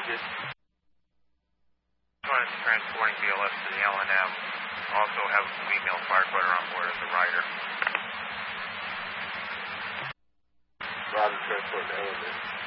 Roger. One is transporting BLS to the LNM. Also have a female firefighter on board as a rider. Roger, transport to LNM.